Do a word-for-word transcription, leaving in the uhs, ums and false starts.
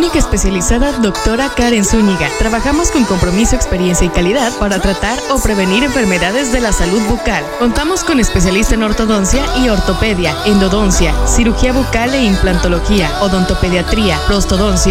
Clínica especializada Doctora Karen Zúñiga. Trabajamos con compromiso, experiencia y calidad para tratar o prevenir enfermedades de la salud bucal. Contamos con especialista en ortodoncia y ortopedia, endodoncia, cirugía bucal e implantología, odontopediatría, prostodoncia,